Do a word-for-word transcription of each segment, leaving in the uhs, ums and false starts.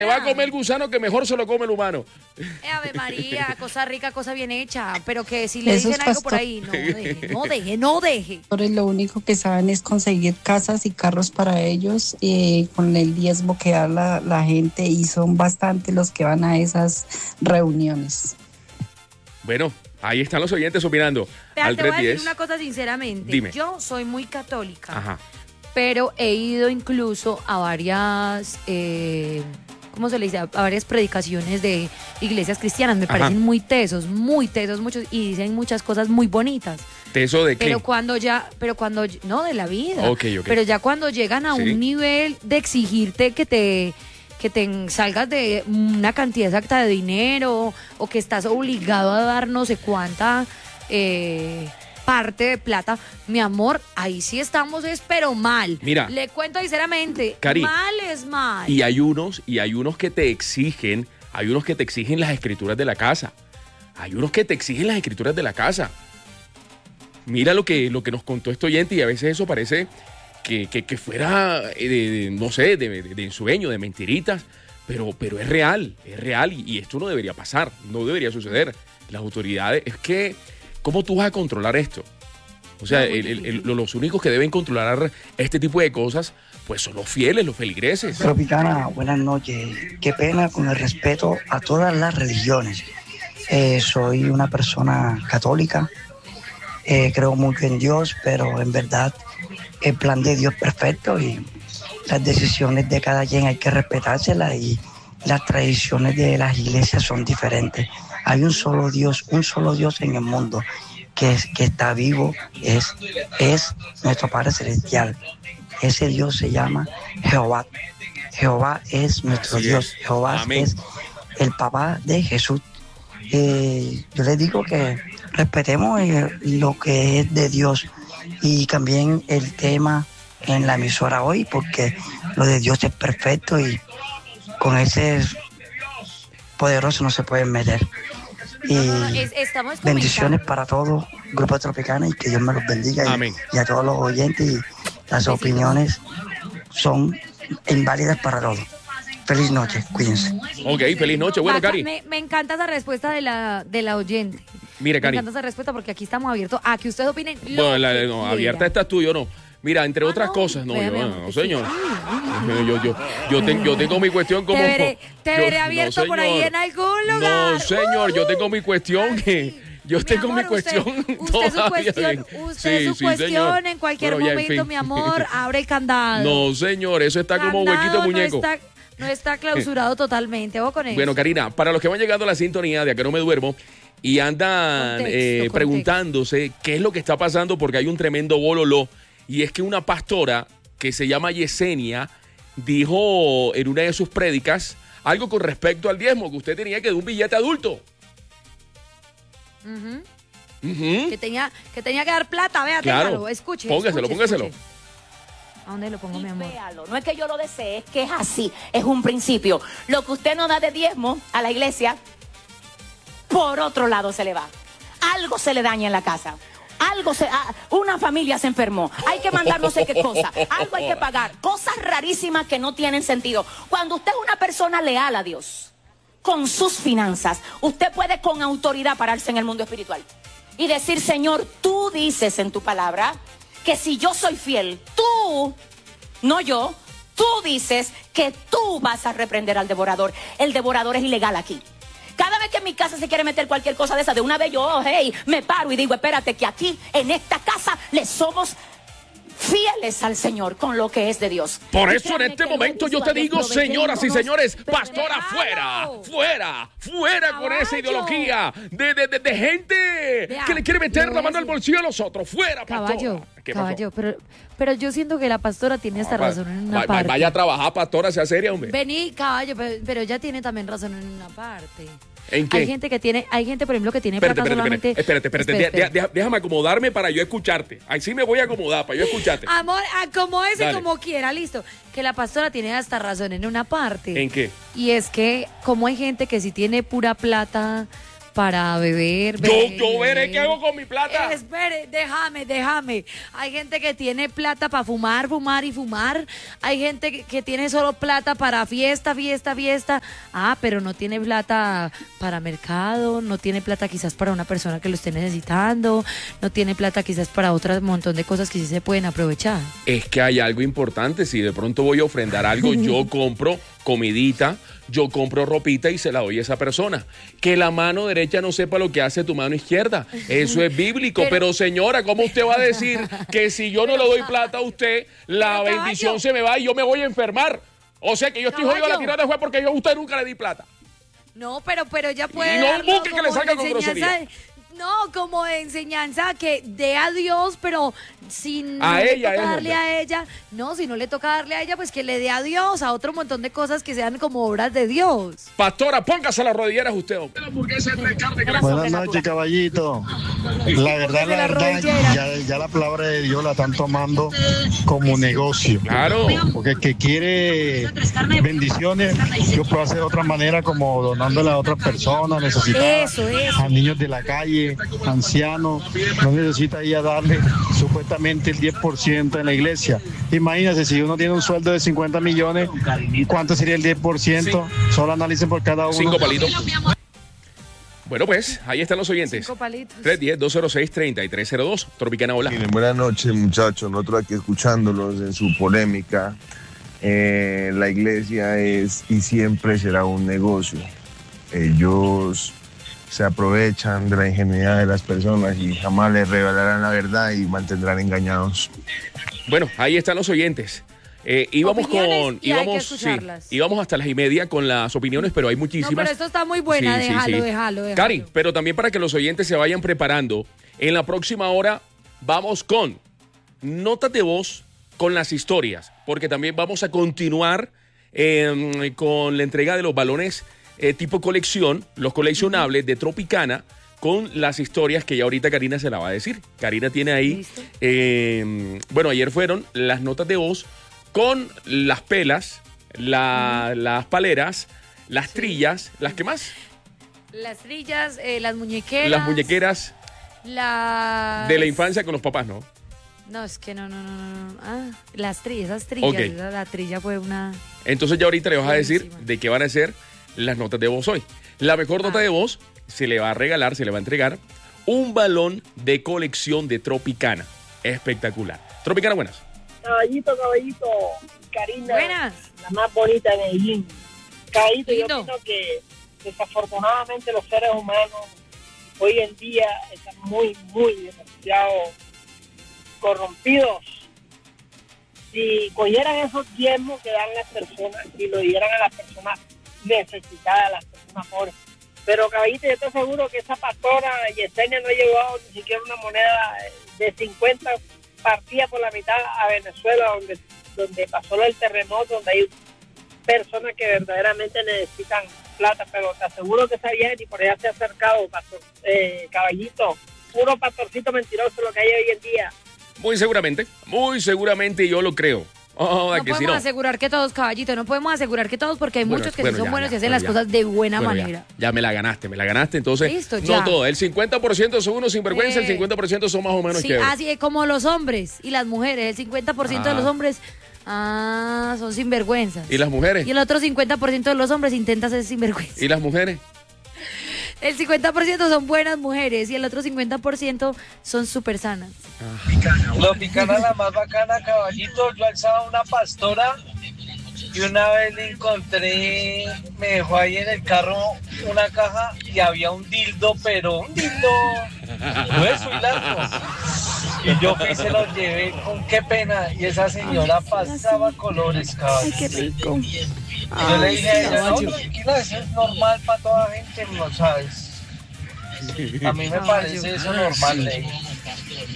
Se va a comer el gusano que mejor se lo come el humano. Eh, Ave María, cosa rica, cosa bien hecha. Pero que si le Esos dicen algo por pastor- ahí, no deje, no deje, no deje. Lo único que saben es conseguir casas y carros para ellos eh, con el diezmo que da la, la gente, y son bastante los que van a esas reuniones. Bueno, ahí están los oyentes opinando. Te, Al te voy a decir tres diez. una cosa sinceramente. Dime. Yo soy muy católica. Ajá. Pero he ido incluso a varias, eh, ¿cómo se le dice? A varias predicaciones de iglesias cristianas. Me Ajá. parecen muy tesos, muy tesos, muchos, y dicen muchas cosas muy bonitas. ¿Eso de qué? Pero cuando ya, pero cuando, no, de la vida. Ok, ok. Pero ya cuando llegan a Sí. un nivel de exigirte que te, que te salgas de una cantidad exacta de dinero, o que estás obligado a dar no sé cuánta eh, parte de plata, mi amor, ahí sí estamos, es pero mal. Mira. Le cuento sinceramente, Cari, mal es mal. Y hay unos, y hay unos que te exigen, hay unos que te exigen las escrituras de la casa. Hay unos que te exigen las escrituras de la casa. Mira lo que, lo que nos contó este oyente, y a veces eso parece que, que, que fuera, eh, de, de, no sé, de, de, de ensueño, de mentiritas, pero, pero es real, es real, y, y esto no debería pasar, no debería suceder. Las autoridades, es que, ¿cómo tú vas a controlar esto? O sea, No, muy el- el- el- difícil. los únicos que deben controlar este tipo de cosas, pues son los fieles, los feligreses. Tropicana, buenas noches. Qué pena, con el respeto a todas las religiones. Eh, soy una persona católica, eh, creo mucho en Dios, pero en verdad el plan de Dios es perfecto y las decisiones de cada quien hay que respetárselas, y las tradiciones de las iglesias son diferentes. Hay un solo Dios, un solo Dios en el mundo que, es, que está vivo, es, es nuestro Padre Celestial. Ese Dios se llama Jehová. Jehová es nuestro Así Dios. es. Jehová Amén. es el papá de Jesús. Eh, yo les digo que respetemos eh, lo que es de Dios, y también el tema en la emisora hoy, porque lo de Dios es perfecto y con ese poderoso no se pueden meter. Y No, no, es- estamos bendiciones comentando. para todos, Grupo Tropicana, y que Dios me los bendiga. Y- Amén. Y, a todos los oyentes, y las opiniones son inválidas para todos. Feliz noche, cuídense. Ok, feliz noche. Bueno, Acá Cari, Me, me encanta esa respuesta de la, de la oyente. mire, Me Cari. encanta esa respuesta porque aquí estamos abiertos a que ustedes opinen. Lo Bueno, la, que no, quieran. abierta estás tú, yo no. Mira, entre Ah, otras no. cosas, no, Vea, yo mi no, amor, no, que sí. señor. Ay, Yo, yo, yo, yo, ten- yo tengo mi cuestión como... Te veré, te yo- veré no, abierto por ahí señor. en algún lugar. No, señor, yo Uh, tengo mi cuestión que... Yo Mi tengo mi amor, usted- cuestión Usted, su todavía cuestión, bien. usted Sí, su sí, cuestión señor. en cualquier Bueno, ya, en momento, fin. mi amor, abre el candado. No, señor, eso está como Candado huequito muñeco. No está, no está clausurado totalmente. Ojo con eso. Bueno, Karina, para los que van llegando a la sintonía de A Que No Me Duermo y andan Contexto, eh, contexto. preguntándose qué es lo que está pasando, porque hay un tremendo bololó, y es que una pastora que se llama Yesenia dijo en una de sus prédicas algo con respecto al diezmo, que usted tenía que dar un billete adulto. Ujú. Ujú. que, tenía, que tenía que dar plata, vea, Claro. téngalo, escuche. Póngaselo, escuche, póngaselo. escuche. ¿A dónde lo pongo, mi amor? Véalo, no es que yo lo desee, es que es así, es un principio. Lo que usted no da de diezmo a la iglesia, por otro lado se le va. Algo se le daña en la casa. Algo se, ah, una familia se enfermó. Hay que mandar no sé qué cosa. Algo hay que pagar. Cosas rarísimas que no tienen sentido. Cuando usted es una persona leal a Dios, con sus finanzas, usted puede con autoridad pararse en el mundo espiritual y decir, Señor, tú dices en tu palabra que si yo soy fiel, tú, no yo, tú dices que tú vas a reprender al devorador. El devorador es ilegal aquí. Cada vez que en mi casa se quiere meter cualquier cosa de esa, de una vez yo, oh, hey, me paro y digo, espérate, que aquí, en esta casa, le somos fieles al Señor con lo que es de Dios. Por Y eso en créanme este que lo momento yo te visual digo, desproveyéndonos, señoras y señores, pastora, déjalo. fuera, fuera, fuera con esa Caballo. ideología de, de, de, de gente Vea, que le quiere meter le voy la a mano al decir. bolsillo a los otros. Fuera, pastora. Caballo, ¿Qué pasó? caballo, pero, pero yo siento que la pastora tiene esta Va- razón en una va- parte. Vaya a trabajar, pastora, sea seria, hombre. Vení, caballo, pero, pero ella tiene también razón en una parte. ¿En qué? Hay gente que tiene, hay gente, por ejemplo, que tiene Espérate, plata espérate, solamente. espérate, espérate, espérate. Espera, Deja- deja- déjame acomodarme para yo escucharte. Ahí sí me voy a acomodar para yo escucharte. Amor, acomódese Dale. como quiera, listo. Que la pastora tiene hasta razón en una parte. ¿En qué? Y es que, como hay gente que si tiene pura plata, para beber. Yo, beber yo y veré beber. qué hago con mi plata. Eh, espere, déjame, déjame. Hay gente que tiene plata para fumar, fumar y fumar. Hay gente que, que tiene solo plata para fiesta, fiesta, fiesta. Ah, pero no tiene plata para mercado, no tiene plata quizás para una persona que lo esté necesitando, no tiene plata quizás para otro montón de cosas que sí se pueden aprovechar. Es que hay algo importante. Si de pronto voy a ofrendar algo, yo compro comidita, yo compro ropita y se la doy a esa persona. Que la mano derecha no sepa lo que hace tu mano izquierda. Eso es bíblico. Pero, pero señora, ¿cómo usted va a decir que si yo no le doy plata a usted, la pero, bendición caballo, se me va y yo me voy a enfermar? O sea que yo estoy jodido a la caballo, tirada de juez porque yo a usted nunca le di plata. No, pero, pero ella puede. Y no darlo busque que le como salga con enseñanza grosería. de- No, como de enseñanza que dé a Dios, pero sin A no le ella, toca es darle verdad. a ella. No, si no le toca darle a ella, pues que le dé a Dios, a otro montón de cosas que sean como obras de Dios. Pastora, póngase las rodilleras usted, hombre. Buenas noches, caballito. La verdad, la la verdad, rodillera. ya, ya la palabra de Dios la están tomando como negocio. Claro. Porque el que quiere bendiciones, yo puedo hacer de otra manera, como donándole a otras personas necesitadas, Eso, eso. a niños de la calle, ancianos. No necesita ir a darle supuestamente el diez por ciento en la iglesia. Imagínense, si uno tiene un sueldo de cincuenta millones, ¿cuánto sería el diez por ciento? Solo analicen por cada uno. Cinco palitos. Bueno, pues, ahí están los oyentes. Cinco palitos. tres uno cero, dos cero seis, tres tres cero dos. Tropicana, hola. Miren, buenas noches, muchachos. Nosotros aquí escuchándolos en su polémica. Eh, la iglesia es y siempre será un negocio. Ellos se aprovechan de la ingenuidad de las personas y jamás les revelarán la verdad y mantendrán engañados. Bueno, ahí están los oyentes. Eh, íbamos Opiniones con. y hay que Íbamos, sí, escucharlas. íbamos hasta las y media con las opiniones, pero hay muchísimas. No, pero esto está muy buena, Sí, sí, déjalo, sí. déjalo, déjalo. Cari, pero también para que los oyentes se vayan preparando, en la próxima hora vamos con notas de voz con las historias, porque también vamos a continuar eh, con la entrega de los balones eh, tipo colección, los coleccionables de Tropicana, con las historias que ya ahorita Karina se la va a decir. Karina tiene ahí, Listo. eh, bueno, ayer fueron las notas de voz con las pelas, la- las paleras, las trillas, ¿las que más? Las trillas, eh, las muñequeras. Las muñequeras Las... de la infancia con los papás, ¿no? No, es que no, no, no, no. no. Ah, las trillas, esas trillas. Ok. esa- La trilla fue una... Entonces ya ahorita le vas a decir Buenísima. de qué van a ser las notas de voz hoy. La mejor nota Ah. de voz se le va a regalar, se le va a entregar un balón de colección de Tropicana. Espectacular. Tropicana, buenas. Caballito, caballito, Karina, Buenas. la más bonita de Medellín. Caballito, yo Lindo. opino que desafortunadamente los seres humanos hoy en día están muy, muy demasiado corrompidos. Si cogieran esos diezmos que dan las personas y lo dieran a las personas necesitadas, a las personas pobres. Pero, caballito, yo estoy seguro que esa pastora Yesenia no ha llevado ni siquiera una moneda de cincuenta partida por la mitad a Venezuela, donde, donde pasó el terremoto, donde hay personas que verdaderamente necesitan plata, pero te aseguro que esa vieja ni por allá se ha acercado, pastor, eh, caballito, puro pastorcito mentiroso lo que hay hoy en día. Muy seguramente, muy seguramente yo lo creo. Oh, No que si podemos no. asegurar que todos, caballito, no podemos asegurar que todos, porque hay Bueno, muchos que bueno, sí son ya, buenos ya, y hacen bueno, las ya. cosas de buena Bueno, ya, manera. ya me la ganaste, me la ganaste. Entonces, Listo, no ya. todo. El cincuenta por ciento son unos sinvergüenza, el Eh, cincuenta por ciento son más o menos Sí, chéveres. así es como los hombres y las mujeres. El cincuenta por ciento Ah. de los hombres ah, son sinvergüenzas. ¿Y las mujeres? Y el otro cincuenta por ciento de los hombres intenta ser sinvergüenza. ¿Y las mujeres? El cincuenta por ciento son buenas mujeres y el otro cincuenta por ciento son súper sanas. Tropicana la más bacana, caballito. Yo alzaba una pastora y una vez le encontré, me dejó ahí en el carro una caja y había un dildo, pero un dildo grueso y largo. Y yo fui y se lo llevé con qué pena. Y esa señora pasaba colores, caballito. Ay, qué rico. Y yo le dije a ella, no, tranquila, eso es normal para toda gente, no sabes. A mí me parece eso normal, ley.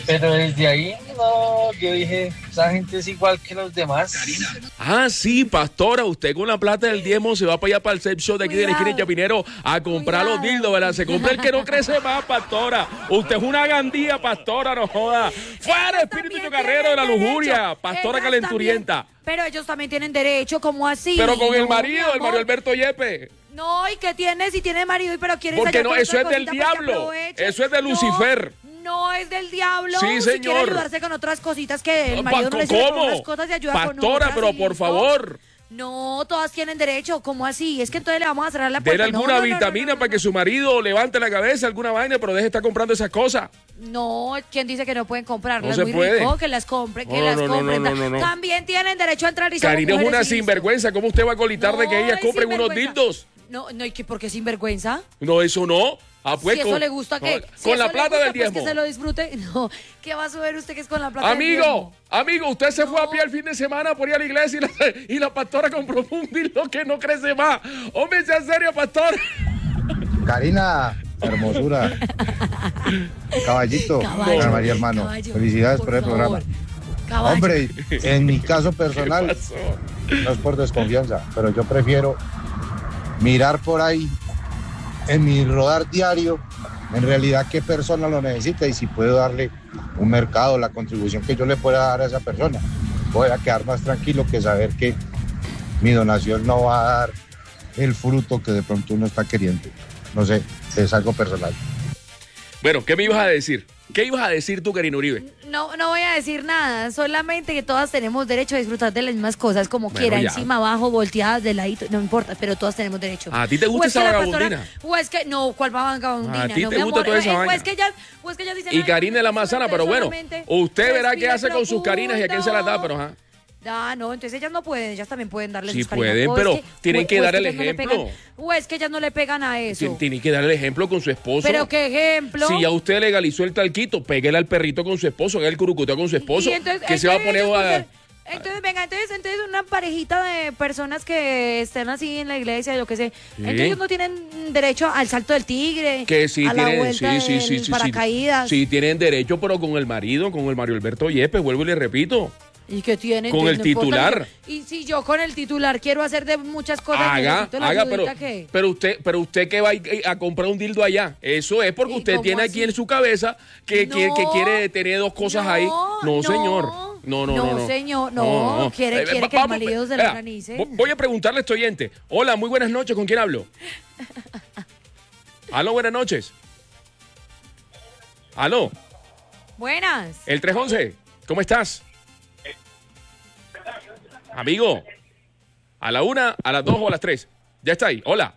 Pero desde ahí, no, yo dije, esa gente es igual que los demás. Ah, sí, pastora, usted con la plata del diezmo se va para allá para el sex shop de aquí de la esquina de Chapinero a comprar Cuidado. los dildos, ¿verdad? Se compra el que no crece más, pastora. Usted es una gandía, pastora, no joda. Fuera, Ellas espíritu también chocarrero de la tienen lujuria, derecho. pastora Ellas calenturienta. también- pero ellos también tienen derecho, ¿cómo así? Pero con el No, marido, mi el Mario amor. Alberto Yepe. No, ¿y qué tiene? Si tiene marido, pero quiere Porque ensayar no, con eso otra es del cosita para que diablo. aproveche. Eso es de No, Lucifer. No, es del diablo. Sí, Si quiere señor. ayudarse con otras cositas que el Pa- marido no le sirve con ¿Cómo? unas cosas y ayuda con Pastora, otras. pero y por listo. favor. No, todas tienen derecho. ¿Cómo así? Es que entonces le vamos a cerrar la Dele puerta. No, alguna no, no, no, vitamina no, no, para que su marido levante la cabeza, alguna vaina, pero deje de estar comprando esas cosas. No, ¿quién dice que no pueden comprarlas? No se Muy puede. rico, que las compren, que No, las no, no, compren. no, no, no, no. También tienen derecho a entrar y somos Karina es mujeres una y listo. sinvergüenza. ¿Cómo usted va a colitar de que No, ellas es compren unos sinvergüenza. dildos? No, no, ¿y qué? ¿Por qué sinvergüenza? No, eso no. Ah, pues, si eso con- le gusta, ¿qué? Con, Si con eso la le plata gusta, del pues diezmo. que se lo disfrute. No, ¿qué va a saber usted que es con la plata del Amigo, diezmo? amigo, usted se fue No. a pie el fin de semana por ir a la iglesia y la, y la pastora compró un dildo que no crece más. Hombre, sea serio, pastor. Karina, hermosura. Caballito, Caballo, Ana María hermano. caballo, Felicidades por por el favor. programa. Caballo. Hombre, en mi caso ¿Qué personal, pasó? no es por desconfianza, pero yo prefiero mirar por ahí en mi rodar diario, en realidad qué persona lo necesita y si puedo darle un mercado, la contribución que yo le pueda dar a esa persona. Voy a quedar más tranquilo que saber que mi donación no va a dar el fruto que de pronto uno está queriendo. No sé, es algo personal. Bueno, ¿qué me ibas a decir? ¿Qué ibas a decir tú, Karina Uribe? No, no voy a decir nada, solamente que todas tenemos derecho a disfrutar de las mismas cosas como Bueno, quiera, ya. encima, abajo, volteadas, de ladito, no importa, pero todas tenemos derecho. ¿A ti te gusta O es que esa la pastora- vagabundina? O es que, no, ¿cuál vagabundina? ¿A ti no, te mi gusta amor, toda esa eh, O vaina? es que ellas, o es que ellas dicen, Y ay, Karina es la no, manzana, usted pero bueno, solamente usted verá qué respire hace con sus carinas y a quién se las da, pero ajá. Ah, no, entonces ellas no pueden, ellas también pueden darle Sí sus carinas. pueden, O es pero tienen o- que o es dar el ellas no le ejemplo. pegan- o es que ellas no le pegan a eso. Tien- Tiene que dar el ejemplo con su esposo. Pero qué ejemplo. Si ya usted legalizó el talquito, péguele al perrito con su esposo, haga el curucuteo con su esposo. Y entonces- que se va a entonces poner ellos a... pueden- Entonces, venga, entonces, entonces una parejita de personas que estén así en la iglesia, yo qué sé. Entonces ellos no tienen derecho al salto del tigre, Que sí a la tienen, vuelta sí, sí, del sí, sí, sí. paracaídas. Sí, tienen derecho, pero con el marido, con el Mario Alberto Yepes, vuelvo y le repito. ¿Y qué tienen? Con el No importa. titular. Y si yo con el titular quiero hacer de muchas cosas, Haga, necesito la haga, pero, ayudita que... pero usted, pero usted que va a, ir a comprar un dildo allá, eso es porque ¿Y usted cómo tiene así? aquí en su cabeza que, que, que No, quiere tener dos cosas no, ahí. No, no, señor. No, no, no. no, No, señor, no, quiere- Eh, quiere va- que el vamos, marido se lo vea, organice. vo- Voy a preguntarle a este oyente. Hola, muy buenas noches, ¿con quién hablo? Aló, buenas noches. Aló, Buenas. el tres once, ¿cómo estás? Amigo, a la una, a las dos o a las tres. Ya está ahí, hola.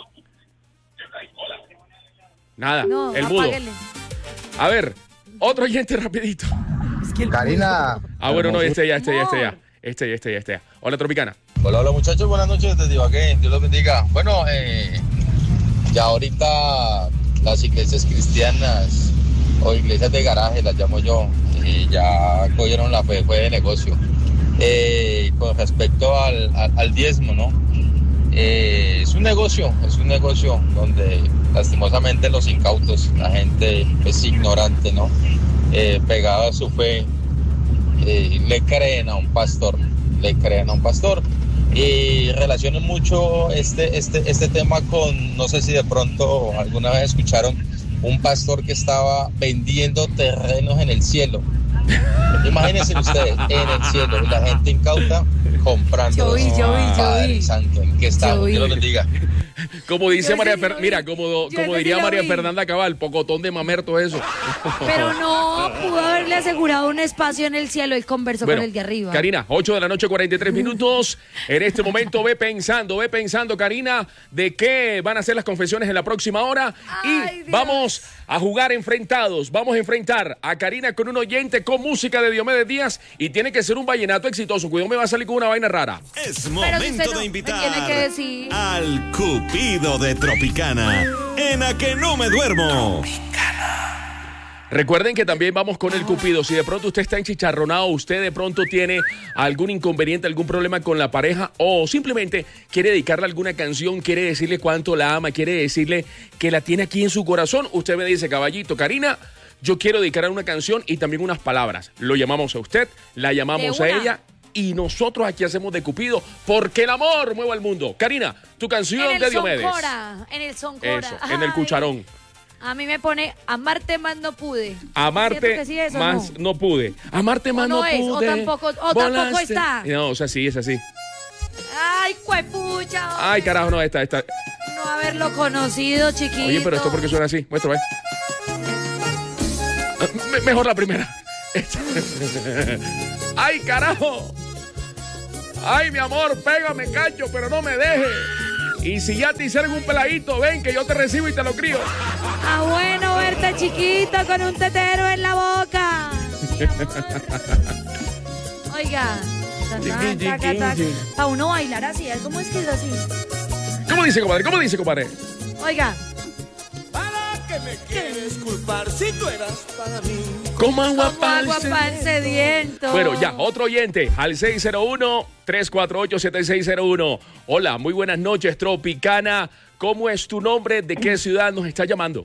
Nada, No, el mudo. apáguele. A ver, otro oyente rapidito. Es que el Karina. Ah, bueno, no, este ya, este ya, este ya. Amor. Este ya, este ya, este ya. Hola, Tropicana. Hola, hola muchachos, buenas noches desde Ibagué, Dios los bendiga. Bueno, eh, ya ahorita las iglesias cristianas o iglesias de garaje, las llamo yo, eh, ya cogieron la fe, fue de negocio. Eh, con respecto al, al, al diezmo, ¿no? Eh, es un negocio, es un negocio donde lastimosamente los incautos, la gente es ignorante, ¿no? Eh, pegada a su fe, eh, le creen a un pastor, le creen a un pastor. Y relacionen mucho este, este, este tema con, no sé si de pronto alguna vez escucharon, un pastor que estaba vendiendo terrenos en el cielo. Imagínense ustedes, en el cielo, y la gente incauta comprando. Yo vi, yo vi, yo Padre vi. Santo, ¿en qué estamos? Yo vi. Dios los bendiga. Como dice Yo María ese sí lo Fer- vi. mira, como, Yo como ese diría sí lo María vi. Fernanda Cabal, pocotón de mamerto eso. Pero no, pudo haberle asegurado un espacio en el cielo y conversó Bueno, con el de arriba. Karina, ocho de la noche, cuarenta y tres minutos. En este momento ve pensando, ve pensando, Karina, de qué van a ser las confesiones en la próxima hora. Ay, y Dios. vamos a jugar enfrentados. Vamos a enfrentar a Karina con un oyente con música de Diomedes Díaz y tiene que ser un vallenato exitoso. Cuidado, me va a salir con una vaina rara. Es Pero si momento usted no de me invitar tiene que decir. al Cupido de Tropicana en A Que No Me Duermo. Recuerden que también vamos con el Cupido. Si de pronto usted está enchicharronado, usted de pronto tiene algún inconveniente, algún problema con la pareja o simplemente quiere dedicarle alguna canción, quiere decirle cuánto la ama, quiere decirle que la tiene aquí en su corazón, usted me dice, caballito, Karina, yo quiero dedicar una canción y también unas palabras. Lo llamamos a usted, la llamamos a ella y nosotros aquí hacemos de Cupido porque el amor mueve al mundo. Karina, tu canción de Diomedes. Soncora, en el Soncora. Eso, en el cucharón. A mí me pone Amarte más no pude. Amarte sí eso, más no? no pude. Amarte más no, no, no es, pude. O tampoco, o tampoco está. No, o sea, sí, es así. Ay, cuepucha. Hombre. Ay, carajo, no, esta, esta. No haberlo conocido, chiquito. Oye, pero esto porque suena así. Muestra, ve. Me- mejor la primera. Ay, carajo. Ay, mi amor, pégame, cacho, pero no me dejes. Y si ya te hicieron un peladito, ven que yo te recibo y te lo crío. Ah, bueno verte chiquito con un tetero en la boca. Oiga. Para uno bailar así, ¿cómo es que es así? ¿Cómo dice, compadre? ¿Cómo dice, compadre? Oiga. ¿Para qué me quieres culpar si tú eras para mí? Como agua Como agua para el sediento. Bueno, ya, otro oyente al seis cero uno, tres cuatro ocho, siete seis cero uno. Hola, muy buenas noches, Tropicana. ¿Cómo es tu nombre? ¿De qué ciudad nos está llamando?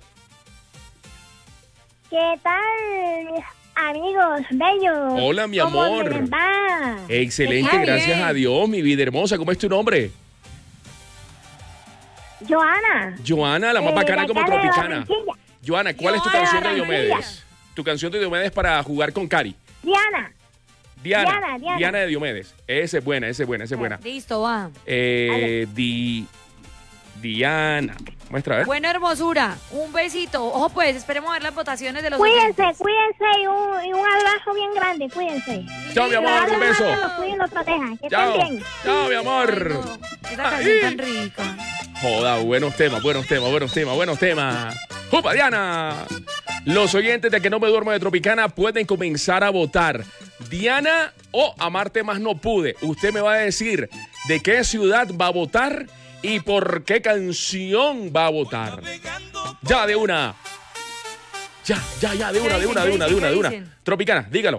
¿Qué tal, mis amigos bellos? Hola, mi ¿Cómo amor. les va? Excelente, Está gracias bien. a Dios, mi vida hermosa. ¿Cómo es tu nombre? Joana. Joana, la más Eh, bacana de como acá de Tropicana. Barranquilla. Joana, ¿cuál es tu Yo de canción de Barranquilla. Diomedes? Tu canción de Diomedes para jugar con Cari. Diana. Diana. Diana, Diana. Diana de Diomedes. Esa es buena, esa es buena, esa es buena. Listo, va. Eh, di, Diana. Muestra, a ver. Buena hermosura. Un besito. Ojo, pues, esperemos ver las votaciones de los Cuídense, oyentes. cuídense y un, y un abrazo bien grande, cuídense. Chao, mi amor, Que un la beso. madre los cuide y los proteja. Que Chao. estén bien. Chao, mi amor. Esa canción tan rica. Joda, buenos temas, buenos temas, buenos temas, buenos temas. ¡Jupa, Diana! Los oyentes de Que No Me Duermo de Tropicana pueden comenzar a votar. Diana o Amarte Más No Pude. Usted me va a decir de qué ciudad va a votar y por qué canción va a votar. Ya, de una. Ya, ya, ya, de una, de una, de una, de una, de una. Tropicana, dígalo.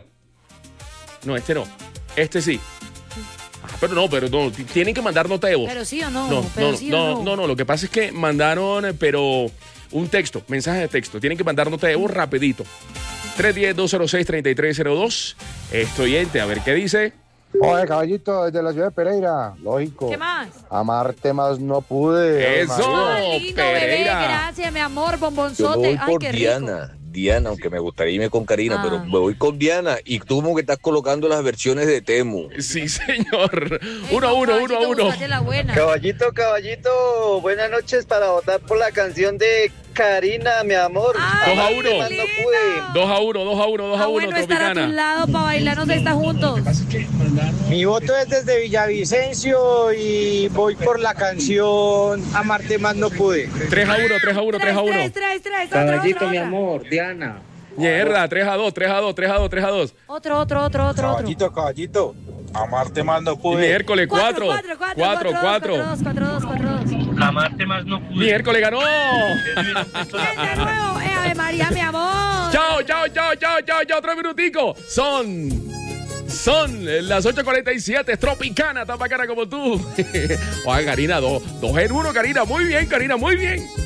No, este no. Este sí. Ah, pero no, pero no. t- Tienen que mandar nota de voz. Pero sí o no, No, pero no, sí o no, no. no, no, lo que pasa es que mandaron, eh, pero un texto, mensaje de texto. Tienen que mandar nota de voz rapidito. tres uno cero, dos cero seis, tres tres cero dos. Estoy oyente, a ver qué dice. Oye, caballito, desde la ciudad de Pereira, lógico. ¿Qué más? Amarte más no pude. Eso, Ay, lindo, bebé. Gracias, mi amor, Yo me bombonzote. voy Ay, por qué rico. Diana, Diana, aunque me gustaría irme con Karina, Ah. pero me voy con Diana. Y tú como que estás colocando las versiones de Temu. Sí, señor. Uno a uno, uno a uno. Búscate la buena. Caballito, caballito, buenas noches para votar por la canción de Karina, mi amor. Dos a uno. Más no pude. Dos a uno, dos a uno, dos a Ah, uno, bueno, estar a tu Tropicana. lado para bailarnos esta juntos. Mi voto es desde Villavicencio y voy por la canción Amarte más no pude. Tres a uno, tres a uno, tres a uno. Tres, tres, tres. Otro, Caballito, otro, mi otro. amor, Diana. Mierda, tres a dos, tres a dos, tres a dos, tres a dos. Otro, otro, otro, otro, otro. Caballito, caballito. Amarte más no pude. Miércoles, cuatro. Cuatro, cuatro, Cuatro, cuatro, cuatro. dos, cuatro, dos, cuatro, dos. Amarte más no pude. Miércoles ganó. De nuevo, eh, Ave María, mi amor. Chao, chao, chao, chao, chao, chao. Otro minutico. Son. Son las ocho cuarenta y siete. Tropicana, tan bacana como tú. Oiga, Karina, dos. Dos en uno, Karina. Muy bien, Karina, muy bien.